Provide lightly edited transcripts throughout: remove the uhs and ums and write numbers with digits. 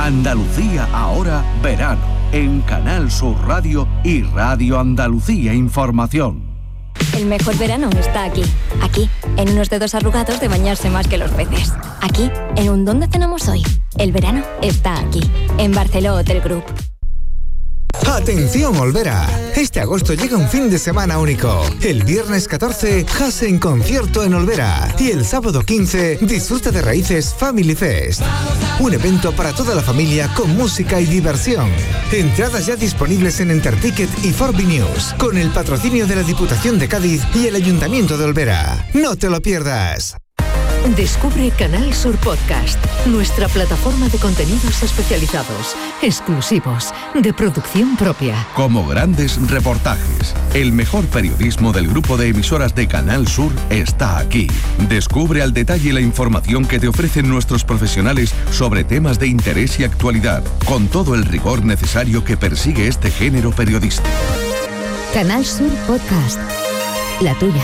Andalucía ahora verano, en Canal Sur Radio y Radio Andalucía Información. El mejor verano está aquí. Aquí, en unos dedos arrugados de bañarse más que los peces. Aquí, en un ¿dónde cenamos hoy? El verano está aquí, en Barceló Hotel Group. ¡Atención, Olvera! Este agosto llega un fin de semana único. El viernes 14, Jase en concierto en Olvera. Y el sábado 15, disfruta de Raíces Family Fest. Un evento para toda la familia con música y diversión. Entradas ya disponibles en Enterticket y Forbi News, con el patrocinio de la Diputación de Cádiz y el Ayuntamiento de Olvera. ¡No te lo pierdas! Descubre Canal Sur Podcast, nuestra plataforma de contenidos especializados, exclusivos, de producción propia. Como grandes reportajes, el mejor periodismo del grupo de emisoras de Canal Sur está aquí. Descubre al detalle la información que te ofrecen nuestros profesionales sobre temas de interés y actualidad, con todo el rigor necesario que persigue este género periodístico. Canal Sur Podcast, la tuya.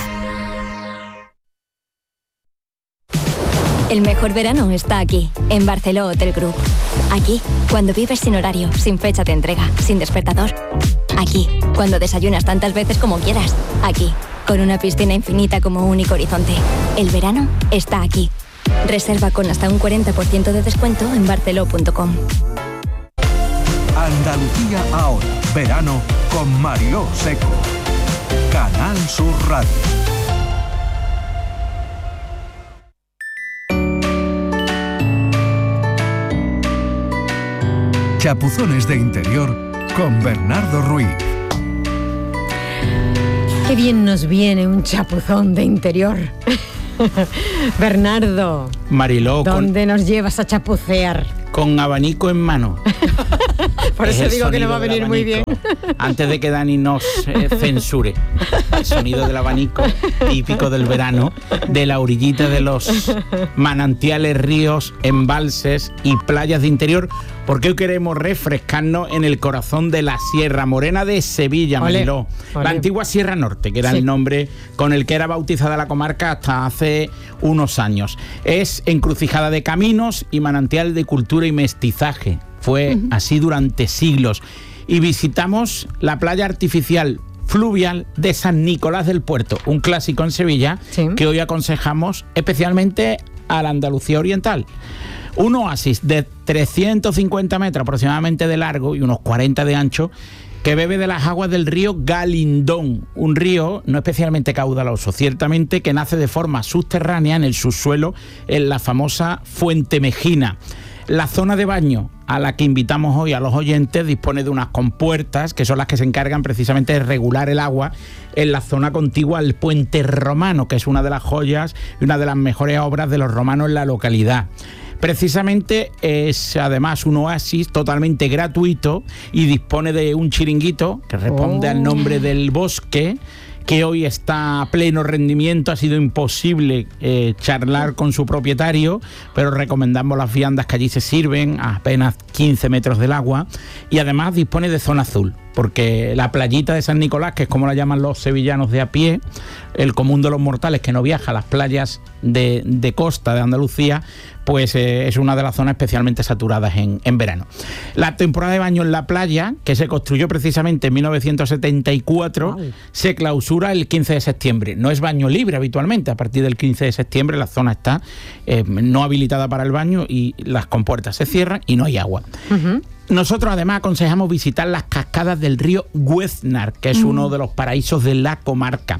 El mejor verano está aquí, en Barceló Hotel Group. Aquí, cuando vives sin horario, sin fecha de entrega, sin despertador. Aquí, cuando desayunas tantas veces como quieras. Aquí, con una piscina infinita como único horizonte. El verano está aquí. Reserva con hasta un 40% de descuento en barceló.com. Andalucía ahora, verano con Mariló Seco. Canal Sur Radio. Chapuzones de interior con Bernardo Ruiz. Qué bien nos viene un chapuzón de interior. Bernardo, Mariló, ¿dónde nos llevas a chapucear? Con abanico en mano. Por eso digo que no va a venir muy bien. Antes de que Dani nos censure. El sonido del abanico típico del verano, de la orillita de los manantiales, ríos, embalses y playas de interior, porque hoy queremos refrescarnos en el corazón de la Sierra Morena de Sevilla, Mariló. La antigua Sierra Norte, que era el nombre con el que era bautizada la comarca hasta hace unos años. Es encrucijada de caminos y manantial de cultura y mestizaje. Fue así durante siglos. Y visitamos la playa artificial fluvial de San Nicolás del Puerto, un clásico en Sevilla, que hoy aconsejamos especialmente a la Andalucía oriental. Un oasis de 350 metros aproximadamente de largo y unos 40 de ancho, que bebe de las aguas del río Galindón, un río no especialmente caudaloso, ciertamente, que nace de forma subterránea en el subsuelo, en la famosa Fuente Mejina. La zona de baño a la que invitamos hoy a los oyentes dispone de unas compuertas que son las que se encargan precisamente de regular el agua en la zona contigua al Puente Romano, que es una de las joyas y una de las mejores obras de los romanos en la localidad. Precisamente es además un oasis totalmente gratuito y dispone de un chiringuito que responde al nombre del bosque, que hoy está a pleno rendimiento. Ha sido imposible charlar con su propietario, pero recomendamos las viandas que allí se sirven a apenas 15 metros del agua, y además dispone de zona azul, porque la playita de San Nicolás, que es como la llaman los sevillanos de a pie, el común de los mortales que no viaja a las playas de costa de Andalucía, pues es una de las zonas especialmente saturadas en verano. La temporada de baño en la playa, que se construyó precisamente en 1974, se clausura el 15 de septiembre. No es baño libre habitualmente. A partir del 15 de septiembre la zona está no habilitada para el baño y las compuertas se cierran y no hay agua. Nosotros además aconsejamos visitar las cascadas del río Güeznar, que es uno de los paraísos de la comarca.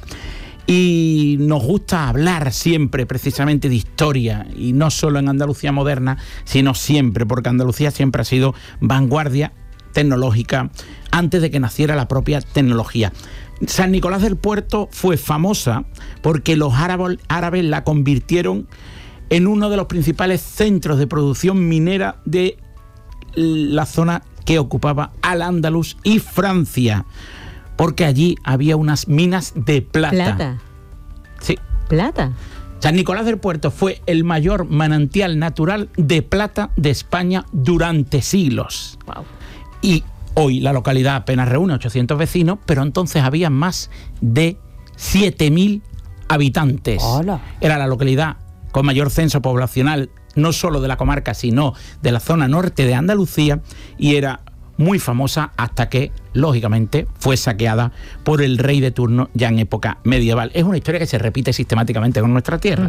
Y nos gusta hablar siempre precisamente de historia, y no solo en Andalucía moderna, sino siempre, porque Andalucía siempre ha sido vanguardia tecnológica antes de que naciera la propia tecnología. San Nicolás del Puerto fue famosa porque los árabes la convirtieron en uno de los principales centros de producción minera de la zona que ocupaba Al-Ándalus y Francia, porque allí había unas minas de plata. ¿Plata? Sí. ¿Plata? San Nicolás del Puerto fue el mayor manantial natural de plata de España durante siglos. Wow. Y hoy la localidad apenas reúne 800 vecinos, pero entonces había más de 7.000 habitantes. ¡Hola! Era la localidad con mayor censo poblacional no solo de la comarca, sino de la zona norte de Andalucía, y era muy famosa hasta que, lógicamente, fue saqueada por el rey de turno ya en época medieval. Es una historia que se repite sistemáticamente con nuestra tierra.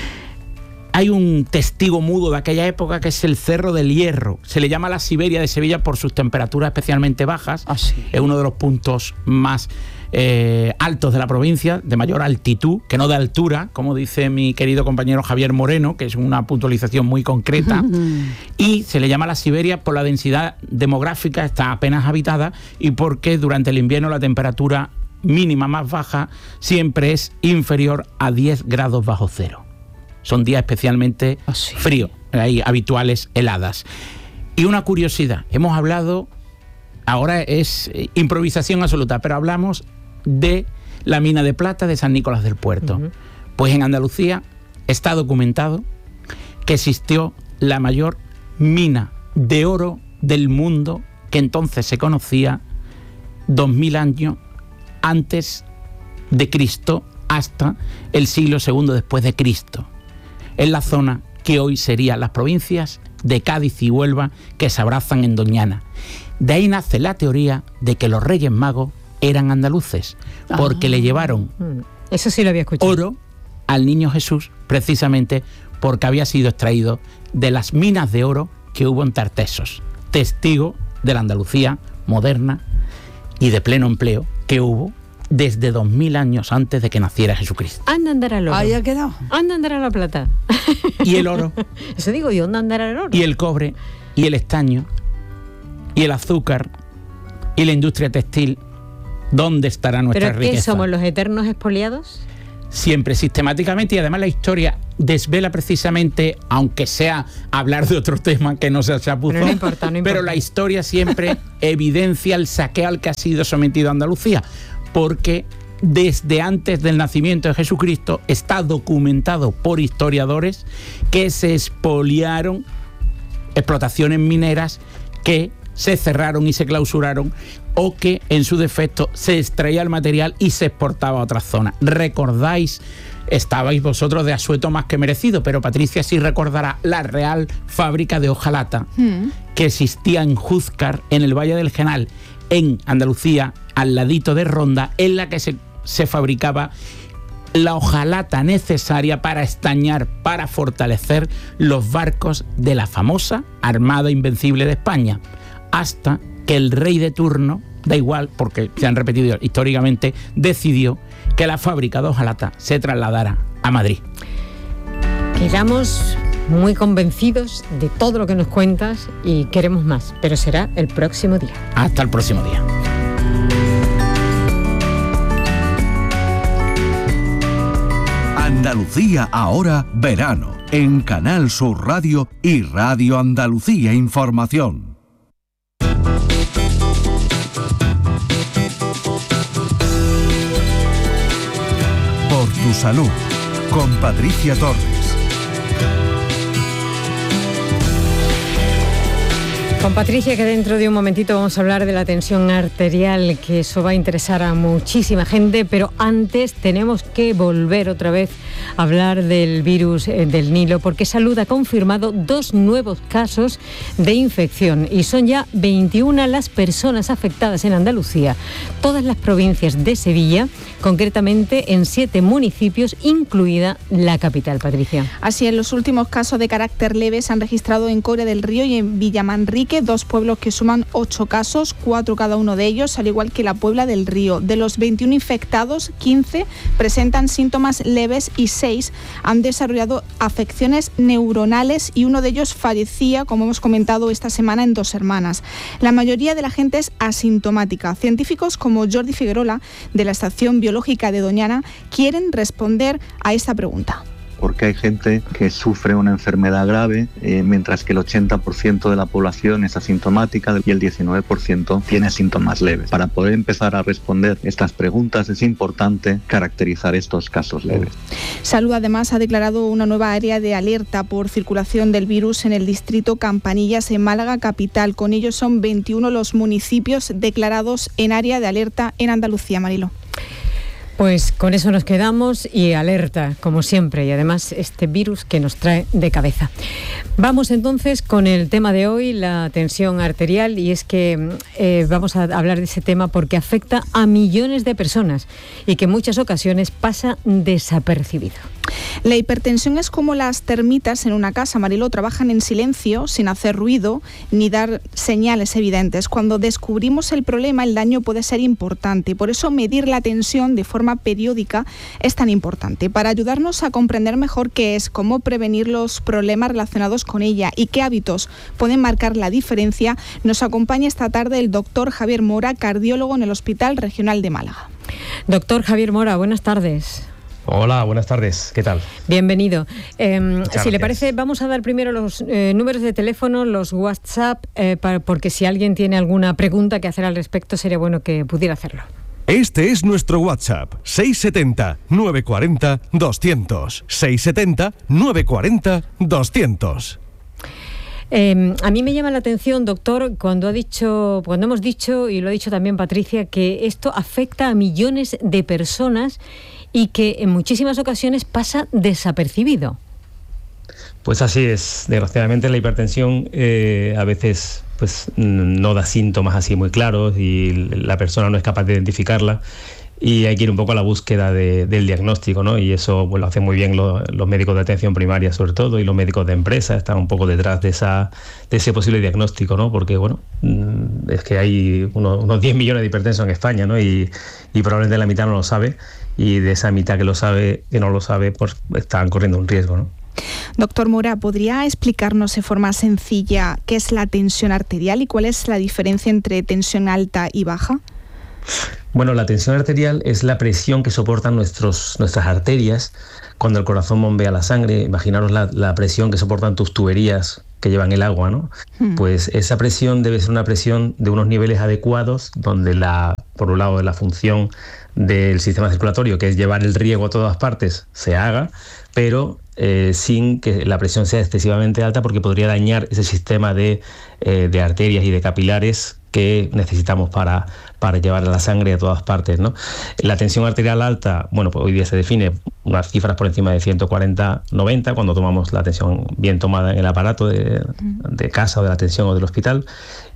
Hay un testigo mudo de aquella época que es el Cerro del Hierro. Se le llama la Siberia de Sevilla por sus temperaturas especialmente bajas. Es uno de los puntos más altos de la provincia, de mayor altitud, que no de altura, como dice mi querido compañero Javier Moreno, que es una puntualización muy concreta. Y se le llama la Siberia por la densidad demográfica, está apenas habitada, y porque durante el invierno la temperatura mínima más baja siempre es inferior a 10 grados bajo cero. Son días especialmente fríos, hay habituales heladas. Y una curiosidad, hemos hablado, ahora es improvisación absoluta, pero hablamos de la mina de plata de San Nicolás del Puerto. Pues en Andalucía está documentado que existió la mayor mina de oro del mundo, que entonces se conocía 2000 años antes de Cristo, hasta el siglo II después de Cristo, en la zona que hoy serían las provincias de Cádiz y Huelva, que se abrazan en Doñana. De ahí nace la teoría de que los Reyes Magos eran andaluces, porque le llevaron eso sí lo había escuchado, oro al niño Jesús, precisamente porque había sido extraído de las minas de oro que hubo en Tartesos, testigo de la Andalucía moderna y de pleno empleo que hubo desde 2000 años antes de que naciera Jesucristo. Anda a andar al oro. Ahí ha quedado. Anda a andar a la plata. Y el oro. Eso digo yo, anda a andar al oro. Y el cobre, y el estaño, y el azúcar, y la industria textil. ¿Dónde estará nuestra riqueza? ¿Pero qué somos, los eternos expoliados? Siempre, sistemáticamente, y además la historia desvela precisamente, aunque sea hablar de otro tema que no sea chapuzón, pero no importa. Pero la historia siempre evidencia el saqueo al que ha sido sometido Andalucía, porque desde antes del nacimiento de Jesucristo está documentado por historiadores que se expoliaron explotaciones mineras, que se cerraron y se clausuraron, o que en su defecto se extraía el material y se exportaba a otras zonas. ¿Recordáis? Estabais vosotros de asueto más que merecido, pero Patricia sí recordará la Real Fábrica de Hojalata que existía en Júzcar, en el Valle del Genal, en Andalucía, al ladito de Ronda, en la que se fabricaba la hojalata necesaria para estañar, para fortalecer los barcos de la famosa Armada Invencible de España, hasta que el rey de turno, da igual porque se han repetido históricamente, decidió que la fábrica de hojalata se trasladara a Madrid. Quedamos muy convencidos de todo lo que nos cuentas y queremos más, pero será el próximo día. Hasta el próximo día. Andalucía ahora verano, en Canal Sur Radio y Radio Andalucía Información. Por tu salud, con Patricia Torres. Con Patricia, que dentro de un momentito vamos a hablar de la tensión arterial, que eso va a interesar a muchísima gente, pero antes tenemos que volver otra vez a hablar del virus del Nilo, porque Salud ha confirmado 2 nuevos casos de infección y son ya 21 las personas afectadas en Andalucía, todas las provincias de Sevilla, concretamente en 7 municipios, incluida la capital, Patricia. Así es, los últimos casos de carácter leve se han registrado en Coria del Río y en Villamanrique, 2 pueblos que suman 8 casos, 4 cada uno de ellos, al igual que la Puebla del Río. De los 21 infectados, 15 presentan síntomas leves y 6 han desarrollado afecciones neuronales y uno de ellos fallecía, como hemos comentado esta semana, en Dos Hermanas. La mayoría de la gente es asintomática. Científicos como Jordi Figuerola, de la Estación Biológica de Doñana, quieren responder a esta pregunta. Porque hay gente que sufre una enfermedad grave, mientras que el 80% de la población es asintomática y el 19% tiene síntomas leves. Para poder empezar a responder estas preguntas es importante caracterizar estos casos leves. Salud además ha declarado una nueva área de alerta por circulación del virus en el distrito Campanillas, en Málaga capital. Con ello son 21 los municipios declarados en área de alerta en Andalucía, Marilo. Pues con eso nos quedamos y alerta, como siempre, y además este virus que nos trae de cabeza. Vamos entonces con el tema de hoy, la tensión arterial, y es que vamos a hablar de ese tema porque afecta a millones de personas y que en muchas ocasiones pasa desapercibido. La hipertensión es como las termitas en una casa, Mariló, trabajan en silencio, sin hacer ruido, ni dar señales evidentes. Cuando descubrimos el problema, el daño puede ser importante. Por eso medir la tensión de forma periódica es tan importante. Para ayudarnos a comprender mejor qué es, cómo prevenir los problemas relacionados con ella y qué hábitos pueden marcar la diferencia, nos acompaña esta tarde el doctor Javier Mora, cardiólogo en el Hospital Regional de Málaga. Doctor Javier Mora, buenas tardes. Hola, buenas tardes. ¿Qué tal? Bienvenido. Si le parece, vamos a dar primero los números de teléfono, los WhatsApp, porque si alguien tiene alguna pregunta que hacer al respecto, sería bueno que pudiera hacerlo. Este es nuestro WhatsApp, 670-940-200. 670-940-200. A mí me llama la atención, doctor, cuando hemos dicho, y lo ha dicho también Patricia, que esto afecta a millones de personas y que en muchísimas ocasiones pasa desapercibido. Pues así es. Desgraciadamente la hipertensión a veces pues no da síntomas así muy claros y la persona no es capaz de identificarla. Y hay que ir un poco a la búsqueda del diagnóstico, ¿no? Y eso pues, lo hacen muy bien los médicos de atención primaria, sobre todo, y los médicos de empresa están un poco detrás de ese posible diagnóstico, ¿no? Porque, bueno, es que hay unos 10 millones de hipertensos en España, ¿no? Y probablemente la mitad no lo sabe, y de esa mitad que no lo sabe, pues están corriendo un riesgo, ¿no? Doctor Mora, ¿podría explicarnos de forma sencilla qué es la tensión arterial y cuál es la diferencia entre tensión alta y baja? Bueno, la tensión arterial es la presión que soportan nuestras arterias cuando el corazón bombea la sangre. Imaginaros la presión que soportan tus tuberías que llevan el agua, ¿no? Pues esa presión debe ser una presión de unos niveles adecuados, donde por un lado la función del sistema circulatorio, que es llevar el riego a todas partes, se haga, pero sin que la presión sea excesivamente alta, porque podría dañar ese sistema de arterias y de capilares que necesitamos para llevar la sangre a todas partes, ¿no? La tensión arterial alta, bueno, pues hoy día se define unas cifras por encima de 140-90 cuando tomamos la tensión bien tomada en el aparato de casa o de la tensión o del hospital,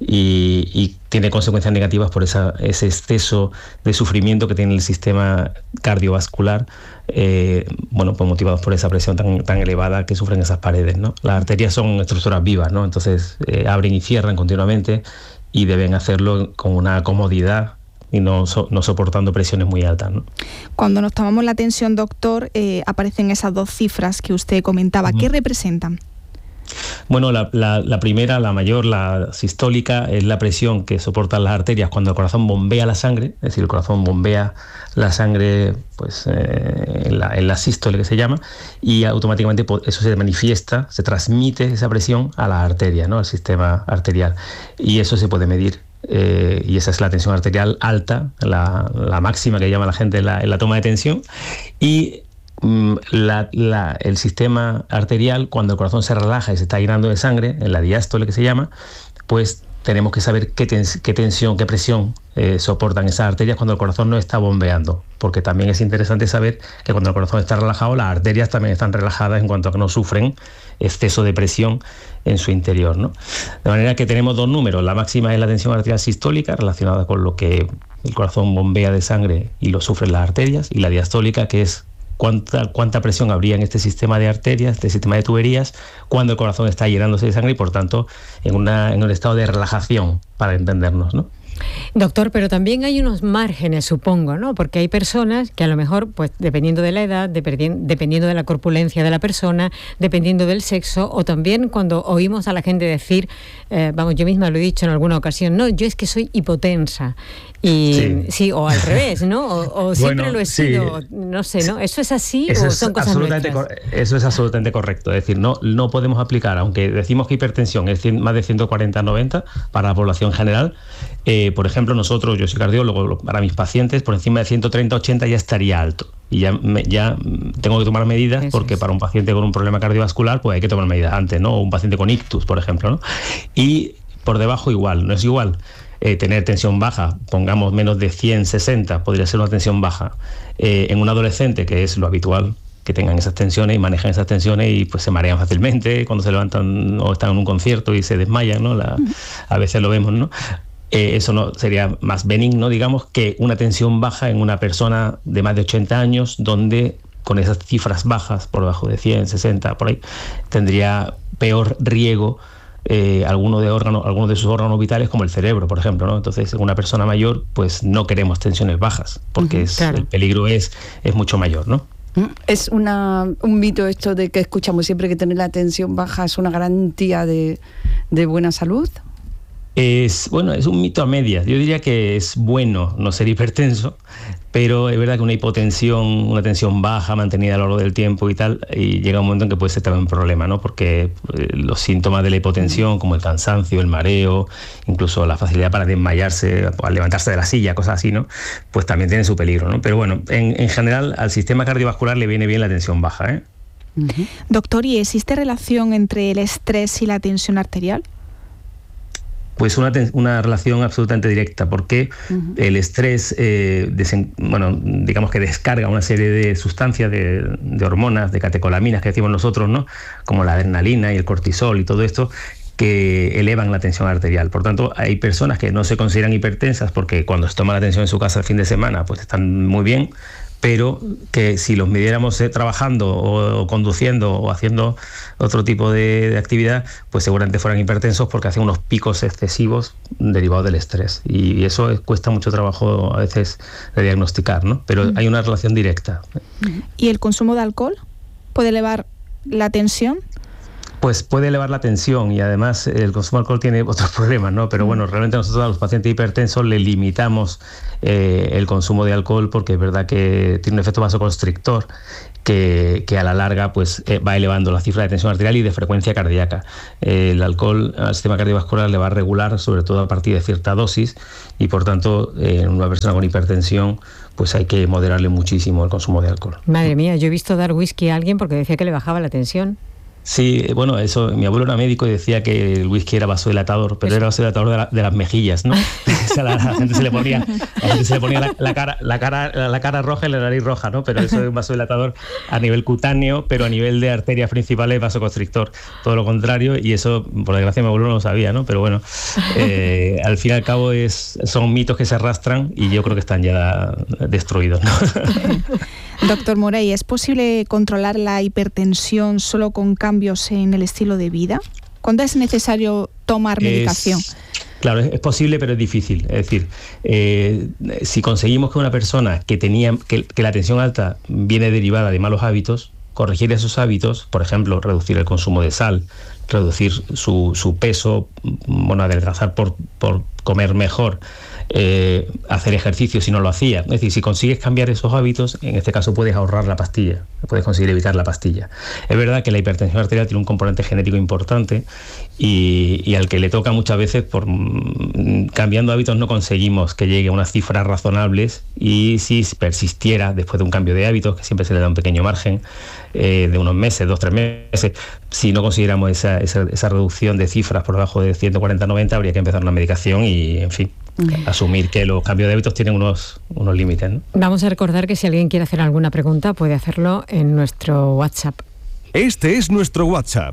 y tiene consecuencias negativas por ese exceso de sufrimiento que tiene el sistema cardiovascular, bueno, pues motivados por esa presión tan elevada que sufren esas paredes, ¿no? Las arterias son estructuras vivas, ¿no? Entonces abren y cierran continuamente, y deben hacerlo con una comodidad y no soportando presiones muy altas, ¿no? Cuando nos tomamos la tensión, doctor, aparecen esas dos cifras que usted comentaba. ¿Qué representan? Bueno, la primera, la mayor, la sistólica, es la presión que soportan las arterias cuando el corazón bombea la sangre, es decir, el corazón bombea la sangre pues en la sístole, que se llama, y automáticamente eso se manifiesta, se transmite esa presión a las arterias, ¿no? Al sistema arterial, y eso se puede medir. Y esa es la tensión arterial alta, la máxima que llama la gente en la toma de tensión. Y el sistema arterial, cuando el corazón se relaja y se está llenando de sangre, en la diástole que se llama, pues tenemos que saber qué tensión, qué presión soportan esas arterias cuando el corazón no está bombeando, porque también es interesante saber que cuando el corazón está relajado, las arterias también están relajadas en cuanto a que no sufren exceso de presión en su interior, ¿no? De manera que tenemos dos números. La máxima es la tensión arterial sistólica, relacionada con lo que el corazón bombea de sangre y lo sufren las arterias, y la diastólica, que es cuánta presión habría en este sistema de arterias, este sistema de tuberías, cuando el corazón está llenándose de sangre y, por tanto, en un estado de relajación, para entendernos, ¿no? Doctor, pero también hay unos márgenes, supongo, ¿no? Porque hay personas que a lo mejor, pues dependiendo de la edad, dependiendo de la corpulencia de la persona, dependiendo del sexo, o también cuando oímos a la gente decir, yo misma lo he dicho en alguna ocasión, no, yo es que soy hipotensa. Y sí, o al revés, ¿no? O siempre bueno, lo he sido, no sé, ¿no? ¿Eso es así o son cosas nuestras? Eso es absolutamente correcto. Es decir, no podemos aplicar, aunque decimos que hipertensión es más de 140-90 para la población general. Por ejemplo, yo soy cardiólogo, para mis pacientes por encima de 130-80 ya estaría alto. Y ya tengo que tomar medidas, porque para un paciente con un problema cardiovascular pues hay que tomar medidas antes, ¿no? O un paciente con ictus, por ejemplo, ¿no? Y por debajo igual, no es igual. tener tensión baja, pongamos menos de 160, podría ser una tensión baja. En un adolescente, que es lo habitual, que tengan esas tensiones y manejan esas tensiones y pues se marean fácilmente cuando se levantan o están en un concierto y se desmayan, ¿no? A veces lo vemos, ¿no? Eso no sería más benigno, digamos, que una tensión baja en una persona de más de 80 años, donde con esas cifras bajas, por debajo de 100, 60, por ahí, tendría peor riego algunos de sus órganos vitales, como el cerebro, por ejemplo, ¿no? Entonces, en una persona mayor, pues no queremos tensiones bajas, porque claro, el peligro es mucho mayor, ¿no? Es un mito esto de que escuchamos siempre, que tener la tensión baja es una garantía de buena salud. Es un mito a medias. Yo diría que es bueno no ser hipertenso, pero es verdad que una tensión baja mantenida a lo largo del tiempo y tal, y llega un momento en que puede ser también un problema, ¿no? Porque los síntomas de la hipotensión, como el cansancio, el mareo, incluso la facilidad para desmayarse al levantarse de la silla, cosas así, ¿no? Pues también tiene su peligro, ¿no? Pero bueno, en general al sistema cardiovascular le viene bien la tensión baja, ¿eh? Doctor, ¿y existe relación entre el estrés y la tensión arterial? Pues una relación absolutamente directa, porque el estrés, digamos que descarga una serie de sustancias, de hormonas, de catecolaminas que decimos nosotros, ¿no? Como la adrenalina y el cortisol y todo esto, que elevan la tensión arterial. Por tanto, hay personas que no se consideran hipertensas porque cuando se toma la tensión en su casa el fin de semana, pues están muy bien, pero que si los midiéramos trabajando o conduciendo o haciendo otro tipo de actividad, pues seguramente fueran hipertensos porque hacen unos picos excesivos derivados del estrés. Y eso cuesta mucho trabajo a veces de diagnosticar, ¿no? Pero hay una relación directa. ¿Y el consumo de alcohol puede elevar la tensión? Pues puede elevar la tensión y además el consumo de alcohol tiene otros problemas, ¿no? Pero bueno, realmente nosotros a los pacientes hipertensos le limitamos el consumo de alcohol porque es verdad que tiene un efecto vasoconstrictor que a la larga pues va elevando la cifra de tensión arterial y de frecuencia cardíaca. El alcohol al sistema cardiovascular le va a regular, sobre todo a partir de cierta dosis, y por tanto en una persona con hipertensión pues hay que moderarle muchísimo el consumo de alcohol. Madre mía, yo he visto dar whisky a alguien porque decía que le bajaba la tensión. Sí, bueno, eso, mi abuelo era médico y decía que el whisky era vasodilatador, pero era vasodilatador de las mejillas, ¿no? O sea, la gente se le ponía la cara roja y la nariz roja, ¿no? Pero eso es un vasodilatador a nivel cutáneo, pero a nivel de arterias principales es vasoconstrictor, todo lo contrario, y eso, por desgracia, mi abuelo no lo sabía, ¿no? Pero bueno, al fin y al cabo son mitos que se arrastran y yo creo que están ya destruidos, ¿no? Doctor Morey, ¿es posible controlar la hipertensión solo con cambios en el estilo de vida? ¿Cuándo es necesario tomar medicación? Claro, es posible, pero es difícil. Es decir, si conseguimos que una persona que la tensión alta viene derivada de malos hábitos, corregir esos hábitos, por ejemplo, reducir el consumo de sal, reducir su peso, adelgazar por comer mejor, hacer ejercicio si no lo hacía. Es decir, si consigues cambiar esos hábitos, en este caso puedes ahorrar la pastilla, puedes conseguir evitar la pastilla. Es verdad que la hipertensión arterial tiene un componente genético importante y al que le toca muchas veces, cambiando hábitos no conseguimos que llegue a unas cifras razonables, y si persistiera después de un cambio de hábitos, que siempre se le da un pequeño margen de unos meses, 2-3 meses, si no consideramos esa reducción de cifras por debajo de 140-90, habría que empezar una medicación y, en fin, asumir que los cambios de hábitos tienen unos límites, ¿no? Vamos a recordar que si alguien quiere hacer alguna pregunta puede hacerlo en nuestro WhatsApp. Este es nuestro WhatsApp,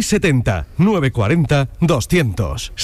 670-940-200.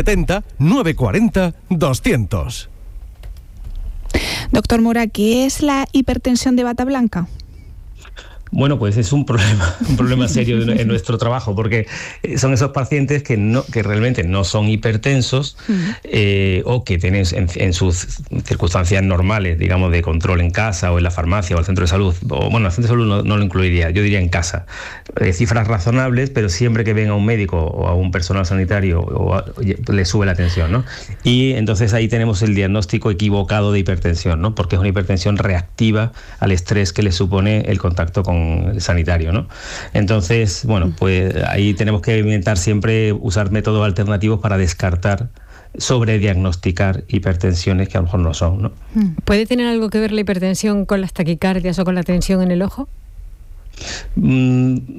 670-940-200. Doctor Mora, ¿qué es la hipertensión de bata blanca? Bueno, pues es un problema serio en nuestro trabajo, porque son esos pacientes que realmente no son hipertensos o que tienen en sus circunstancias normales, digamos, de control en casa o en la farmacia o el centro de salud, o bueno, el centro de salud no lo incluiría, yo diría en casa. Cifras razonables, pero siempre que venga un médico o a un personal sanitario le sube la tensión, ¿no? Y entonces ahí tenemos el diagnóstico equivocado de hipertensión, ¿no? Porque es una hipertensión reactiva al estrés que le supone el contacto con el sanitario, ¿no? Entonces, bueno, pues ahí tenemos que intentar siempre usar métodos alternativos para descartar, sobrediagnosticar hipertensiones que a lo mejor no son, ¿no? ¿Puede tener algo que ver la hipertensión con las taquicardias o con la tensión en el ojo?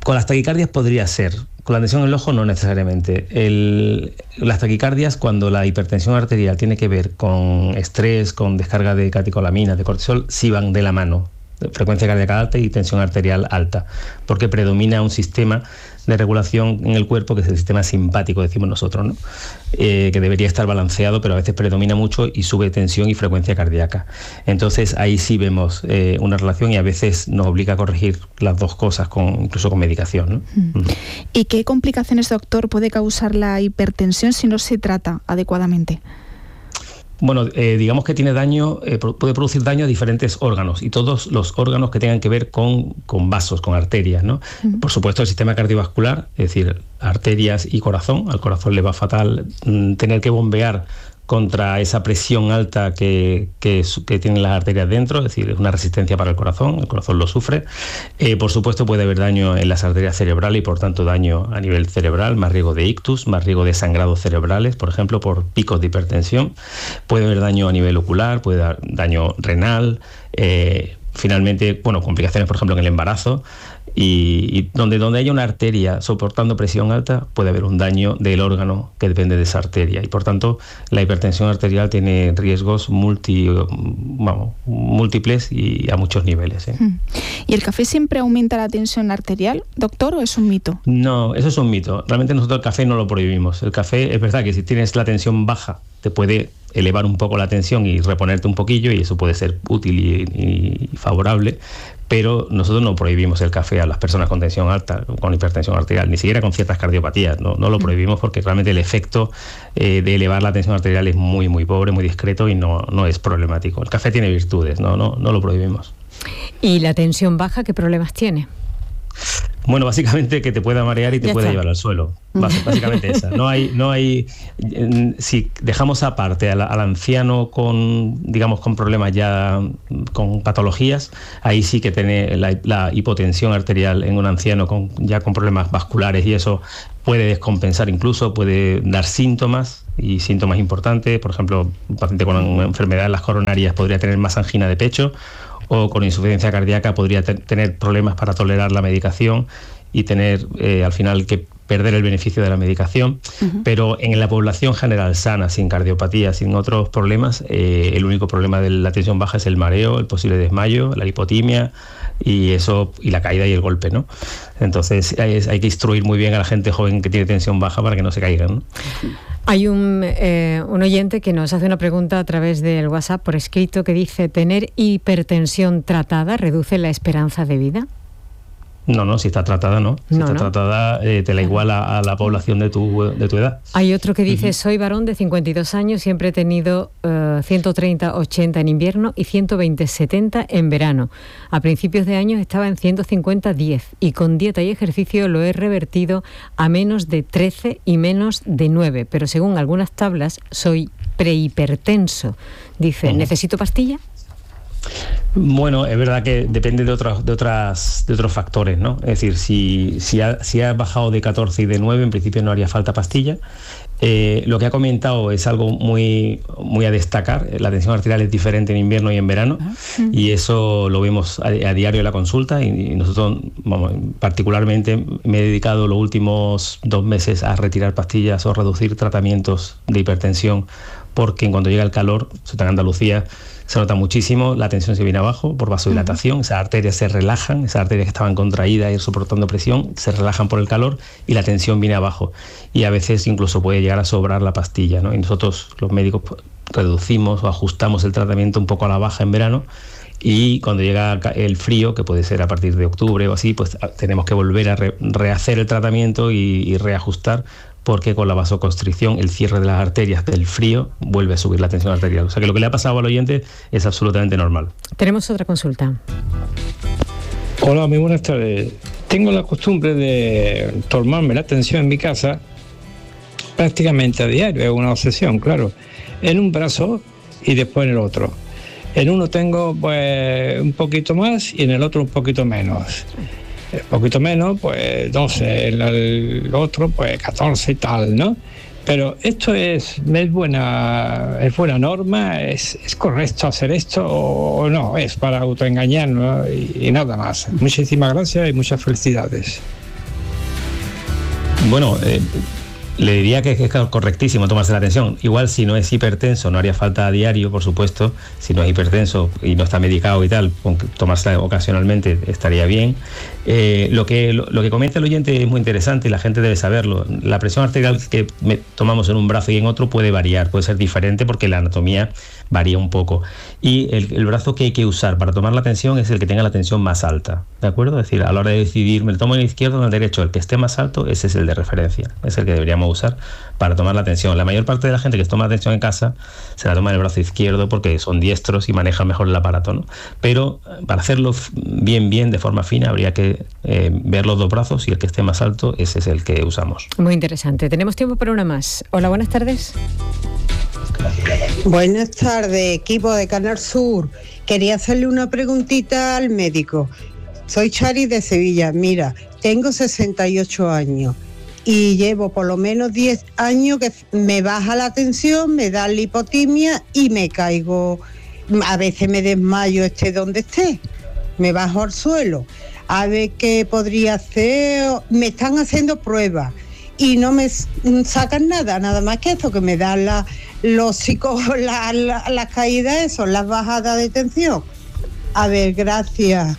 Con las taquicardias podría ser, con la tensión en el ojo no necesariamente. Las taquicardias, cuando la hipertensión arterial tiene que ver con estrés, con descarga de catecolaminas, de cortisol, sí van de la mano. Frecuencia cardíaca alta y tensión arterial alta, porque predomina un sistema de regulación en el cuerpo que es el sistema simpático, decimos nosotros, ¿no? Que debería estar balanceado, pero a veces predomina mucho y sube tensión y frecuencia cardíaca. Entonces ahí sí vemos una relación y a veces nos obliga a corregir las dos cosas, incluso con medicación, ¿no? ¿Y qué complicaciones, doctor, puede causar la hipertensión si no se trata adecuadamente? Bueno, digamos que tiene daño, puede producir daño a diferentes órganos y todos los órganos que tengan que ver con vasos, con arterias, ¿no? Por supuesto, el sistema cardiovascular, es decir, arterias y corazón. Al corazón le va fatal tener que bombear contra esa presión alta que tienen las arterias dentro, es decir, es una resistencia para el corazón lo sufre. Por supuesto puede haber daño en las arterias cerebrales y por tanto daño a nivel cerebral, más riesgo de ictus, más riesgo de sangrados cerebrales, por ejemplo, por picos de hipertensión. Puede haber daño a nivel ocular, puede dar daño renal, finalmente, bueno, complicaciones, por ejemplo, en el embarazo. Y donde haya una arteria soportando presión alta puede haber un daño del órgano que depende de esa arteria y por tanto la hipertensión arterial tiene riesgos múltiples y a muchos niveles. ¿Y el café siempre aumenta la tensión arterial, doctor, o es un mito? No, eso es un mito. Realmente nosotros el café no lo prohibimos. El café es verdad que si tienes la tensión baja te puede elevar un poco la tensión y reponerte un poquillo y eso puede ser útil y favorable, pero nosotros no prohibimos el café a las personas con tensión alta, con hipertensión arterial, ni siquiera con ciertas cardiopatías, no lo prohibimos porque realmente el efecto de elevar la tensión arterial es muy muy pobre, muy discreto y no es problemático. El café tiene virtudes, no lo prohibimos. ¿Y la tensión baja qué problemas tiene? Bueno, básicamente que te pueda marear y te pueda llevar al suelo. Básicamente esa. No hay si dejamos aparte al anciano con problemas ya, con patologías, ahí sí que tiene la hipotensión arterial en un anciano con problemas vasculares y eso puede descompensar, incluso puede dar síntomas y síntomas importantes. Por ejemplo, un paciente con una enfermedad en las coronarias podría tener más angina de pecho, o con insuficiencia cardíaca podría tener problemas para tolerar la medicación y tener al final que perder el beneficio de la medicación. Pero en la población general sana, sin cardiopatía, sin otros problemas, el único problema de la tensión baja es el mareo, el posible desmayo, la hipotimia y la caída y el golpe, ¿no? Entonces hay que instruir muy bien a la gente joven que tiene tensión baja para que no se caigan, ¿no? Hay un oyente que nos hace una pregunta a través del WhatsApp por escrito que dice: ¿tener hipertensión tratada reduce la esperanza de vida? No, si está tratada no. Si está tratada te la iguala a la población de tu edad. Hay otro que dice: soy varón de 52 años, siempre he tenido 130/80 en invierno y 120/70 en verano. A principios de año estaba en 150/10 y con dieta y ejercicio lo he revertido a menos de 13 y menos de 9, pero según algunas tablas soy prehipertenso. Dice, ¿necesito pastilla? Bueno, es verdad que depende de otros factores, ¿no? Es decir, si has bajado de 14 y de 9, en principio no haría falta pastilla. Lo que ha comentado es algo muy, muy a destacar. La tensión arterial es diferente en invierno y en verano y eso lo vemos a diario en la consulta y nosotros, particularmente me he dedicado los últimos 2 meses a retirar pastillas o reducir tratamientos de hipertensión porque cuando llega el calor, sobre todo en Andalucía, se nota muchísimo, la tensión se viene abajo por vasodilatación, esas arterias se relajan, esas arterias que estaban contraídas y soportando presión, se relajan por el calor y la tensión viene abajo. Y a veces incluso puede llegar a sobrar la pastilla, ¿no? Y nosotros, los médicos, reducimos o ajustamos el tratamiento un poco a la baja en verano y cuando llega el frío, que puede ser a partir de octubre o así, pues tenemos que volver a rehacer el tratamiento y reajustar, porque con la vasoconstricción, el cierre de las arterias del frío, vuelve a subir la tensión arterial. O sea que lo que le ha pasado al oyente es absolutamente normal. Tenemos otra consulta. Hola, muy buenas tardes. Tengo la costumbre de tomarme la tensión en mi casa prácticamente a diario, es una obsesión, claro. En un brazo y después en el otro. En uno tengo pues un poquito más y en el otro un poquito menos. Un poquito menos, pues 12, el otro, pues 14 y tal, ¿no? Pero esto es buena norma, ¿es correcto hacer esto o no? Es para autoengañarnos y nada más. Muchísimas gracias y muchas felicidades. Bueno, le diría que es correctísimo tomarse la tensión. Igual si no es hipertenso, no haría falta a diario, por supuesto. Si no es hipertenso y no está medicado y tal, tomársela ocasionalmente estaría bien. Lo que comenta el oyente es muy interesante y la gente debe saberlo. La presión arterial que tomamos en un brazo y en otro puede variar, puede ser diferente porque la anatomía varía un poco. Y el brazo que hay que usar para tomar la tensión es el que tenga la tensión más alta, ¿de acuerdo? Es decir, a la hora de decidir, ¿me lo tomo en el izquierdo o en el derecho? El que esté más alto, ese es el de referencia, es el que deberíamos usar para tomar la tensión. La mayor parte de la gente que toma la tensión en casa se la toma en el brazo izquierdo porque son diestros y manejan mejor el aparato, ¿no? Pero para hacerlo bien, de forma fina, habría que ver los dos brazos y el que esté más alto, ese es el que usamos. Muy interesante. Tenemos tiempo para una más. Hola, buenas tardes. Buenas tardes, equipo de Canal Sur. Quería hacerle una preguntita al médico. Soy Chari de Sevilla. Mira, tengo 68 años y llevo por lo menos 10 años que me baja la tensión, me da lipotimia y me caigo. A veces me desmayo esté donde esté, me bajo al suelo. A ver qué podría hacer. Me están haciendo pruebas y no me sacan nada más que esto, que me dan las caídas, eso, las bajadas de tensión. A ver, gracias.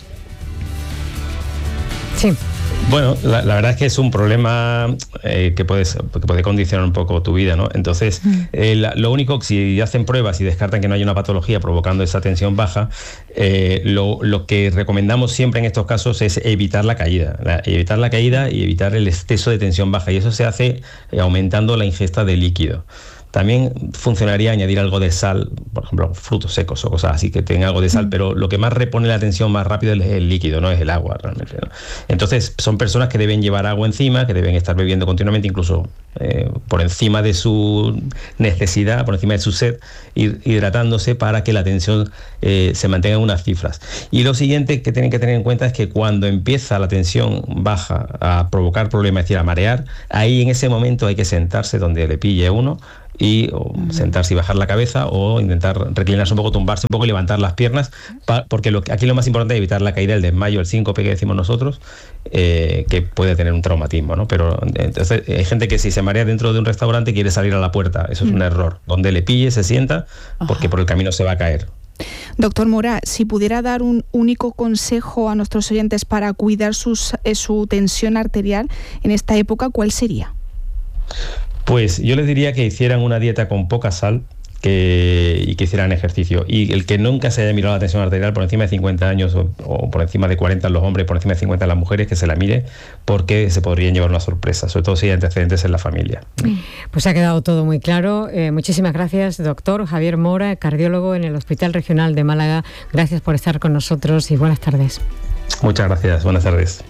Sí. Bueno, la verdad es que es un problema que puede condicionar un poco tu vida, ¿no? Entonces, lo único, si hacen pruebas y descartan que no hay una patología provocando esa tensión baja, lo que recomendamos siempre en estos casos es evitar la caída y evitar el exceso de tensión baja. Y eso se hace aumentando la ingesta de líquido. También funcionaría añadir algo de sal, por ejemplo, frutos secos o cosas así que tengan algo de sal, pero lo que más repone la tensión más rápido es el líquido, no es el agua realmente, ¿no? Entonces, son personas que deben llevar agua encima, que deben estar bebiendo continuamente, incluso por encima de su necesidad, por encima de su sed, ir hidratándose para que la tensión se mantenga en unas cifras. Y lo siguiente que tienen que tener en cuenta es que cuando empieza la tensión baja a provocar problemas, es decir, a marear, ahí en ese momento hay que sentarse donde le pille uno, y sentarse y bajar la cabeza o intentar reclinarse un poco, tumbarse un poco y levantar las piernas, porque aquí lo más importante es evitar la caída, el desmayo, el síncope que decimos nosotros, que puede tener un traumatismo, ¿no? Pero entonces hay gente que si se marea dentro de un restaurante quiere salir a la puerta, eso es un error. Donde le pille se sienta porque por el camino se va a caer. Doctor Mora, si pudiera dar un único consejo a nuestros oyentes para cuidar su tensión arterial en esta época, ¿cuál sería? Pues yo les diría que hicieran una dieta con poca sal y que hicieran ejercicio. Y el que nunca se haya mirado la tensión arterial por encima de 50 años o por encima de 40 en los hombres, por encima de 50 en las mujeres, que se la mire porque se podrían llevar una sorpresa, sobre todo si hay antecedentes en la familia. Pues ha quedado todo muy claro. Muchísimas gracias, doctor Javier Mora, cardiólogo en el Hospital Regional de Málaga. Gracias por estar con nosotros y buenas tardes. Muchas gracias, buenas tardes.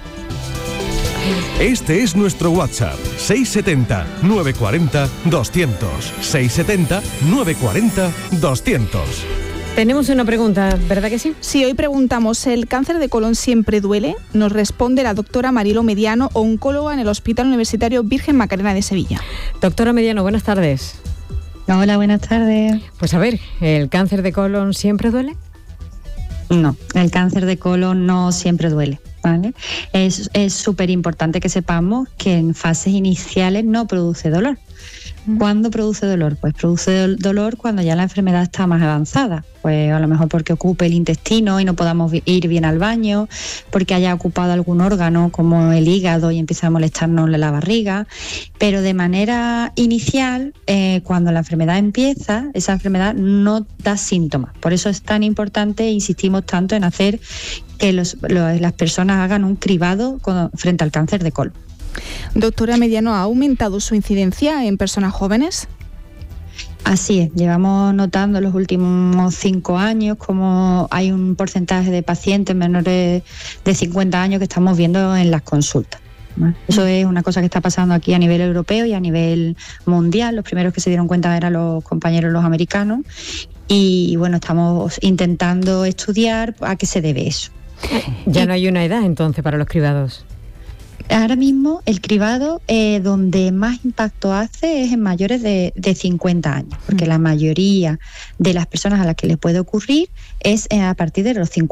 Este es nuestro WhatsApp, 670-940-200. 670-940-200. Tenemos una pregunta, ¿verdad que sí? Sí, hoy preguntamos, ¿el cáncer de colon siempre duele? Nos responde la doctora Marilo Mediano, oncóloga en el Hospital Universitario Virgen Macarena de Sevilla. Doctora Mediano, buenas tardes. Hola, buenas tardes. Pues a ver, ¿el cáncer de colon siempre duele? No, el cáncer de colon no siempre duele, ¿vale? Es súper importante que sepamos que en fases iniciales no produce dolor. ¿Cuándo produce dolor? Pues produce dolor cuando ya la enfermedad está más avanzada. Pues a lo mejor porque ocupe el intestino y no podamos ir bien al baño, porque haya ocupado algún órgano como el hígado y empieza a molestarnos la barriga. Pero de manera inicial, cuando la enfermedad empieza, esa enfermedad no da síntomas. Por eso es tan importante e insistimos tanto en hacer que las personas hagan un cribado frente al cáncer de colon. Doctora Mediano, ¿ha aumentado su incidencia en personas jóvenes? Así es, llevamos notando en los últimos 5 años como hay un porcentaje de pacientes menores de 50 años que estamos viendo en las consultas. Eso es una cosa que está pasando aquí a nivel europeo y a nivel mundial. Los primeros que se dieron cuenta eran los compañeros los americanos y bueno, estamos intentando estudiar a qué se debe eso. Ya no hay una edad entonces para los cribados. Ahora mismo el cribado donde más impacto hace es en mayores de 50 años, porque la mayoría de las personas a las que les puede ocurrir es a partir de los 50.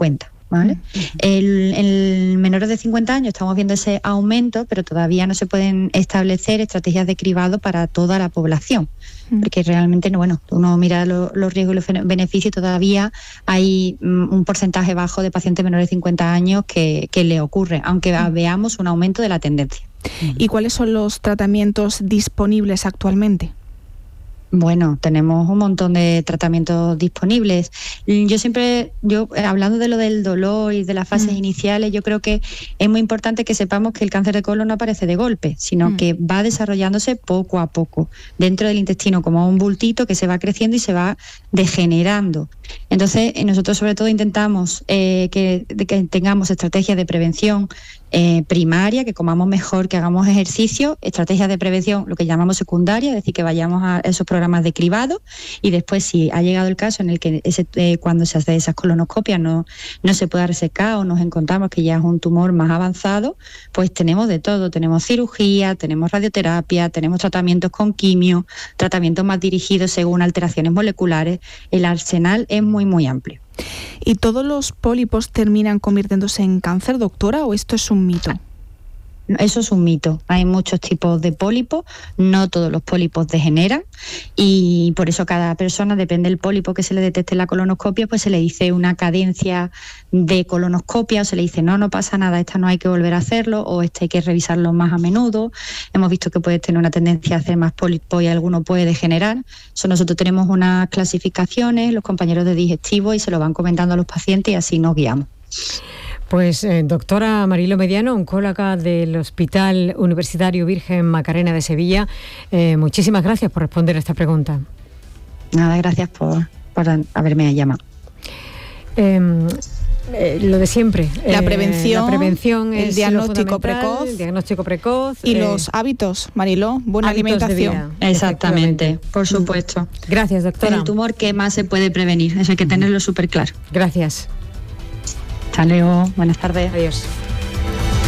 ¿vale? En menores de 50 años estamos viendo ese aumento, pero todavía no se pueden establecer estrategias de cribado para toda la población, porque realmente, bueno, uno mira los riesgos y los beneficios, todavía hay un porcentaje bajo de pacientes menores de 50 años que le ocurre, aunque veamos un aumento de la tendencia. ¿Y cuáles son los tratamientos disponibles actualmente? Bueno, tenemos un montón de tratamientos disponibles. Hablando de lo del dolor y de las fases iniciales, yo creo que es muy importante que sepamos que el cáncer de colon no aparece de golpe, sino que va desarrollándose poco a poco dentro del intestino, como un bultito que se va creciendo y se va degenerando. Entonces, nosotros sobre todo intentamos que tengamos estrategias de prevención primaria, que comamos mejor, que hagamos ejercicio, estrategias de prevención, lo que llamamos secundaria, es decir, que vayamos a esos programas de cribado, y después, si ha llegado el caso en el que cuando se hace esas colonoscopias no se pueda resecar o nos encontramos que ya es un tumor más avanzado, pues tenemos de todo, tenemos cirugía, tenemos radioterapia, tenemos tratamientos con quimio, tratamientos más dirigidos según alteraciones moleculares. El arsenal es muy, muy amplio. ¿Y todos los pólipos terminan convirtiéndose en cáncer, doctora, o esto es un mito? Eso es un mito. Hay muchos tipos de pólipos, no todos los pólipos degeneran, y por eso cada persona, depende del pólipo que se le detecte en la colonoscopia, pues se le dice una cadencia de colonoscopia, o se le dice no pasa nada, esta no hay que volver a hacerlo, o este hay que revisarlo más a menudo. Hemos visto que puede tener una tendencia a hacer más pólipos y alguno puede degenerar. Nosotros tenemos unas clasificaciones, los compañeros de digestivo, y se lo van comentando a los pacientes, y así nos guiamos. Pues doctora Marilo Mediano, oncóloga del Hospital Universitario Virgen Macarena de Sevilla, muchísimas gracias por responder a esta pregunta. Nada, gracias por haberme llamado. Lo de siempre. La prevención es el diagnóstico precoz y los hábitos, Mariló, buena alimentación. Exactamente, por supuesto. Gracias, doctora. El tumor que más se puede prevenir, eso hay que tenerlo súper claro. Gracias. Hasta luego, buenas tardes. Adiós.